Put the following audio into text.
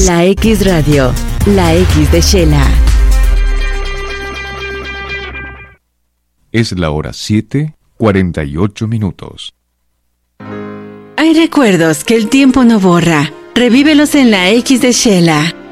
La X Radio, la X de Shela. Es la hora 7:48. Hay recuerdos que el tiempo no borra. Revívelos en la X de Shela.